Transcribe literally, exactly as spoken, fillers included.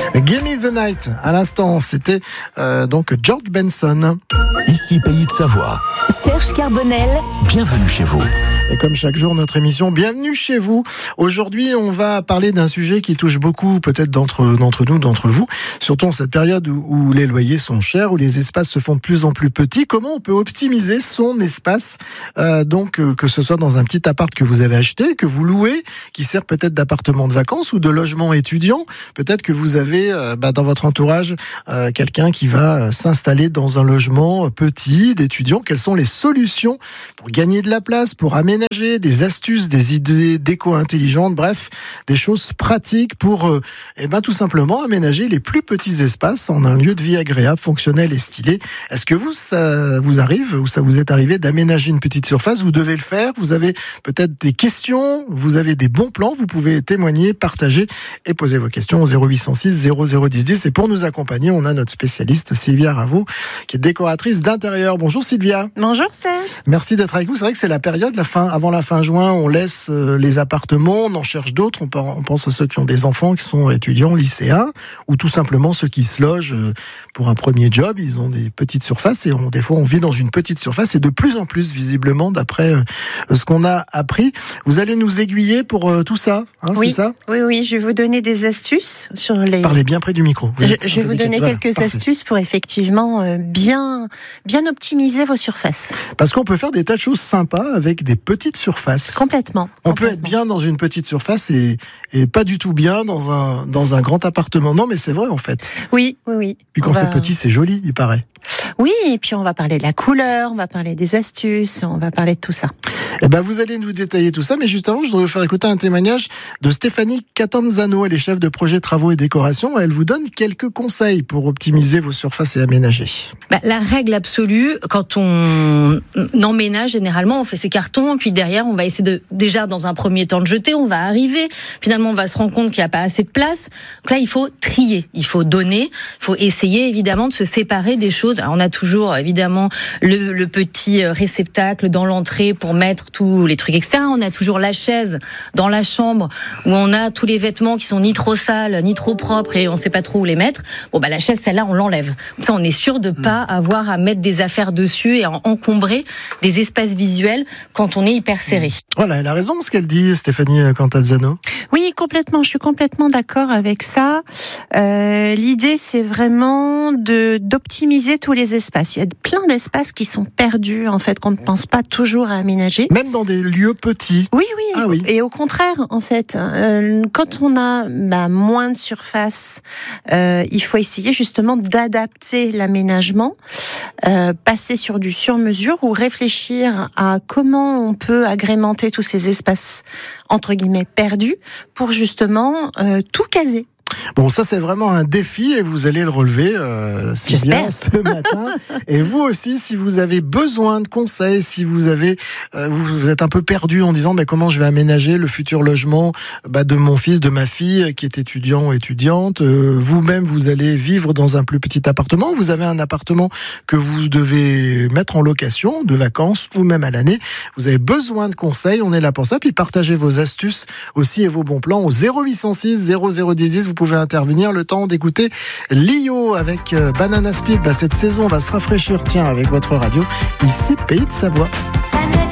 Gimme the Night, à l'instant, c'était euh, donc George Benson. Ici Pays de Savoie. Serge Carbonel. Bienvenue chez vous. Et comme chaque jour, notre émission Bienvenue chez vous. Aujourd'hui, on va parler d'un sujet qui touche beaucoup, peut-être d'entre, d'entre nous, d'entre vous, surtout en cette période où, où les loyers sont chers, où les espaces se font de plus en plus petits. Comment on peut optimiser son espace, euh, donc euh, que ce soit dans un petit appart que vous avez acheté, que vous louez, qui sert peut-être d'appartement de vacances ou de logement étudiant. Peut-être que vous avez euh, bah, dans votre entourage euh, quelqu'un qui va euh, s'installer dans un logement petit d'étudiants. Quelles sont les solutions pour gagner de la place, pour aménager des astuces, des idées déco intelligentes, bref, des choses pratiques pour euh, eh ben, tout simplement aménager les plus petits espaces en un lieu de vie agréable, fonctionnel et stylé. Est-ce que vous, ça vous arrive ou ça vous est arrivé d'aménager une petite surface? Vous devez le faire, vous avez peut-être des questions, vous avez des bons plans, vous pouvez témoigner, partager et poser vos questions au zéro huit cent six zéro zéro dix dix. Et pour nous accompagner, on a notre spécialiste Sylvia Ravo, qui est décoratrice d'intérieur. Bonjour Sylvia. Bonjour Serge. Merci d'être avec nous. C'est vrai que c'est la période, la fin, avant la fin juin, on laisse les appartements, on en cherche d'autres. On pense à ceux qui ont des enfants, qui sont étudiants, lycéens, ou tout simplement ceux qui se logent pour un premier job. Ils ont des petites surfaces et on, des fois on vit dans une petite surface et de plus en plus visiblement, d'après ce qu'on a appris. Vous allez nous aiguiller pour tout ça, hein, oui, c'est ça? Oui, oui, je vais vous donner des astuces sur les... Parlez bien près du micro. Je, je vais vous donner voilà, quelques parfait. astuces pour effectivement euh, bien, bien optimiser vos surfaces. Parce qu'on peut faire des tas de choses sympas avec des petites surfaces. Complètement. On complètement. peut être bien dans une petite surface et, et pas du tout bien dans un, dans un grand appartement. Non, mais c'est vrai en fait. Oui, oui, oui. Puis quand On c'est va... petit, c'est joli, il paraît. Oui, et puis on va parler de la couleur, on va parler des astuces, on va parler de tout ça. Eh ben, vous allez nous détailler tout ça, mais juste avant, je voudrais vous faire écouter un témoignage de Stéphanie Catanzano. Elle est chef de projet travaux et décoration. Elle vous donne quelques conseils pour optimiser vos surfaces et aménager. Bah, la règle absolue, quand on emménage, généralement, on fait ses cartons, puis derrière, on va essayer de, déjà, dans un premier temps, de jeter, on va arriver. Finalement, on va se rendre compte qu'il n'y a pas assez de place. Donc là, il faut trier, il faut donner, il faut essayer, évidemment, de se séparer des choses. Alors, on a toujours, évidemment, le, le petit réceptacle dans l'entrée pour mettre tous les trucs externes. On a toujours la chaise dans la chambre où on a tous les vêtements qui sont ni trop sales, ni trop propres et on sait pas trop où les mettre. Bon, bah, la chaise, celle-là, on l'enlève. Comme ça, on est sûr de pas avoir à mettre des affaires dessus et à encombrer des espaces visuels quand on est hyper serré. Voilà, elle a raison ce qu'elle dit, Stéphanie Catanzano. Oui, complètement. Je suis complètement d'accord avec ça. Euh, l'idée, c'est vraiment de d'optimiser tous les espaces. Il y a plein d'espaces qui sont perdus, en fait, qu'on ne pense pas toujours à aménager. Même dans des lieux petits. Oui, oui. Ah, oui. Et au contraire, en fait, euh, quand on a bah, moins de surface, euh, il faut essayer justement d'adapter l'aménagement, euh, passer sur du sur-mesure ou réfléchir à comment on peut agrémenter tous ces espaces entre guillemets perdus pour justement euh, tout caser. Bon, ça c'est vraiment un défi et vous allez le relever euh, c'est bien ce matin. Et vous aussi, si vous avez besoin de conseils, si vous avez, euh, vous êtes un peu perdu en disant mais comment je vais aménager le futur logement bah, de mon fils, de ma fille qui est étudiant ou étudiante. Euh, vous-même, vous allez vivre dans un plus petit appartement. Vous avez un appartement que vous devez mettre en location de vacances ou même à l'année. Vous avez besoin de conseils, on est là pour ça. Puis partagez vos astuces aussi et vos bons plans au zéro huit cent six zéro zéro dix dix. Vous pouvez intervenir, le temps d'écouter Lio avec Banana Split. Bah, cette saison va se rafraîchir, tiens, avec votre radio, ici Pays de Savoie.